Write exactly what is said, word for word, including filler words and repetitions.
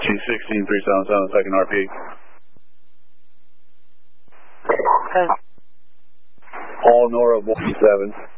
G sixteen, three seven seven, second R P. Okay. All Nora one seven.